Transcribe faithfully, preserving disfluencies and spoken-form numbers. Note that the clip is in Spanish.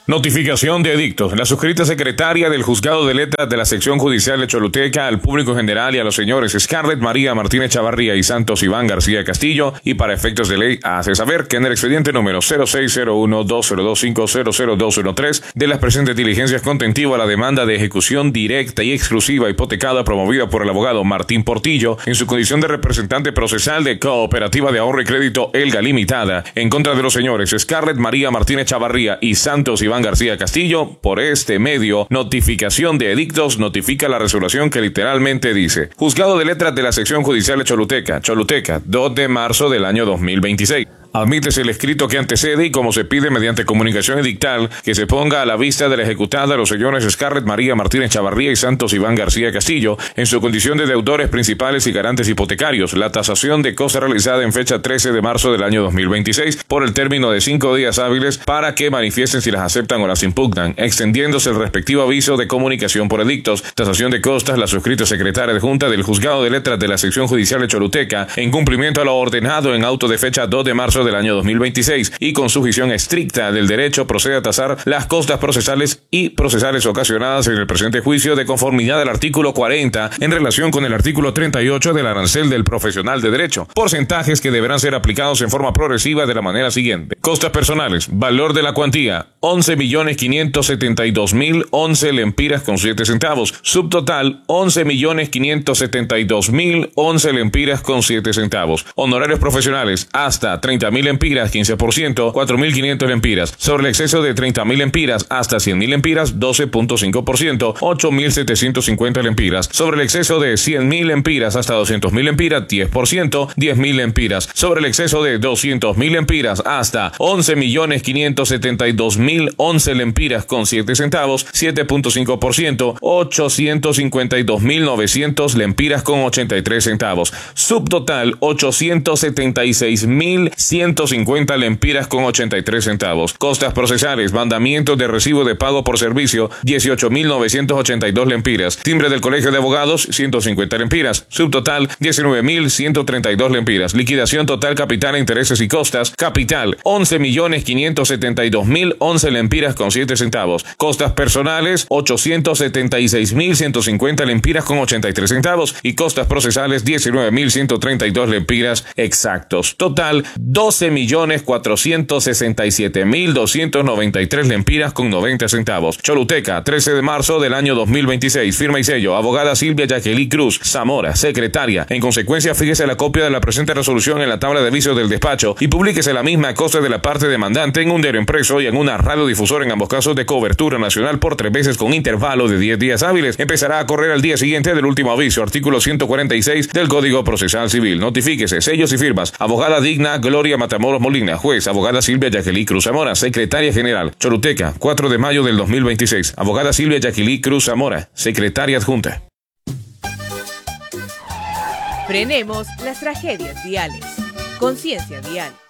Notificación de edictos. La suscrita secretaria del Juzgado de Letras de la Sección Judicial de Choluteca al público general y a los señores Scarlett María Martínez Chavarría y Santos Iván García Castillo, y para efectos de ley hace saber que en el expediente número cero seis cero uno dos cero dos cinco cero cero dos uno tres de las presentes diligencias contentiva a la demanda de ejecución directa y exclusiva hipotecada promovida por el abogado Martín Portillo en su condición de representante procesal de Cooperativa de Ahorro y Crédito Elga Limitada en contra de los señores Scarlett María Martínez Chavarría y Santos Iván García Castillo. Por este medio, notificación de edictos notifica la resolución que literalmente dice: Juzgado de Letras de la Sección Judicial de Choluteca, Choluteca, dos de marzo del año dos mil veintiséis. Admítese el escrito que antecede y como se pide mediante comunicación edictal que se ponga a la vista de la ejecutada los señores Scarlett María Martínez Chavarría y Santos Iván García Castillo en su condición de deudores principales y garantes hipotecarios la tasación de cosa realizada en fecha trece de marzo del año dos mil veintiséis por el término de cinco días hábiles para que manifiesten si las aceptan o las impugnan, extendiéndose el respectivo aviso de comunicación por edictos, tasación de costas, la suscrita secretaria adjunta del Juzgado de Letras de la Sección Judicial de Choluteca en cumplimiento a lo ordenado en auto de fecha dos de marzo del año dos mil veintiséis y con sujeción estricta del derecho procede a tasar las costas procesales y procesales ocasionadas en el presente juicio de conformidad al artículo cuarenta en relación con el artículo treinta y ocho del arancel del profesional de derecho. Porcentajes que deberán ser aplicados en forma progresiva de la manera siguiente: costas personales, valor de la cuantía once millones quinientos setenta y dos mil once lempiras con siete centavos, subtotal once millones quinientos setenta y dos mil once lempiras con siete centavos, honorarios profesionales hasta treinta mil lempiras quince por ciento, cuatro mil quinientos lempiras, sobre el exceso de treinta mil lempiras hasta cien mil lempiras doce punto cinco por ciento, ocho mil setecientos cincuenta lempiras, sobre el exceso de cien mil lempiras hasta doscientos mil lempiras diez por ciento, diez mil lempiras, sobre el exceso de doscientos mil lempiras hasta once millones quinientos setenta y dos mil once lempiras con siete centavos, siete punto cinco por ciento, ochocientos cincuenta y dos mil novecientos lempiras con ochenta y tres centavos, subtotal ochocientos setenta y seis mil ciento cincuenta lempiras con ochenta y tres centavos, costas procesales, mandamientos de recibo de pago por servicio dieciocho mil novecientos ochenta y dos lempiras, timbre del Colegio de Abogados ciento cincuenta lempiras, subtotal diecinueve mil ciento treinta y dos lempiras, liquidación total capital, intereses y costas, capital once millones quinientos setenta y dos mil once lempiras con siete centavos, costas personales ochocientos setenta y seis mil ciento cincuenta lempiras con ochenta y tres centavos y costas procesales diecinueve mil ciento treinta y dos lempiras exactos, total doce millones cuatrocientos sesenta y siete mil doscientos noventa y tres lempiras con noventa centavos. Choluteca, trece de marzo del año dos mil veintiséis. Firma y sello, abogada Silvia Jacqueline Cruz Zamora, secretaria. En consecuencia, fíjese la copia de la presente resolución en la tabla de avisos del despacho y publíquese la misma a costa de la parte demandante en un diario impreso y en una radiodifusora en ambos casos de cobertura nacional por tres veces con intervalo de diez días hábiles. Empezará a correr al día siguiente del último aviso, artículo ciento cuarenta y seis del Código Procesal Civil. Notifíquese, sellos y firmas, abogada Digna Gloria Matamoros Molina, juez, abogada Silvia Jacqueline Cruz Zamora, secretaria general, Choluteca, cuatro de mayo del dos mil veintiséis, abogada Silvia Jacqueline Cruz Zamora, secretaria adjunta. Frenemos las tragedias viales. Conciencia vial.